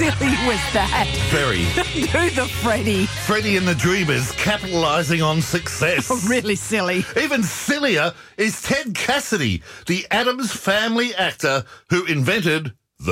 silly was that? Very. Do the Freddie. Freddie and the Dreamers capitalising on success. Really silly. Even sillier is Ted Cassidy, the Addams Family actor who invented